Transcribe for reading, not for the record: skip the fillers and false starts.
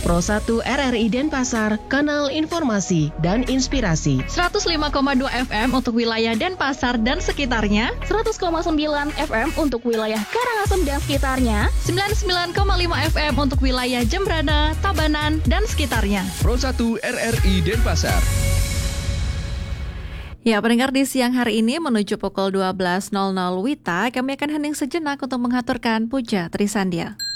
Pro 1 RRI Denpasar, kanal informasi dan inspirasi. 105,2 FM untuk wilayah Denpasar dan sekitarnya, 100,9 FM untuk wilayah Karangasem dan sekitarnya, 99,5 FM untuk wilayah Jembrana, Tabanan, dan sekitarnya. Pro 1 RRI Denpasar. Ya, pendengar, di siang hari ini menuju pukul 12.00 WITA, kami akan hening sejenak untuk mengaturkan puja Trisandya.